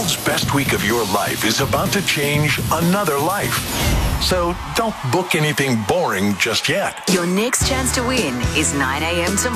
world's best week of your life is about to change another life. So don't book anything boring just yet. Your next chance to win is 9 a.m. tomorrow.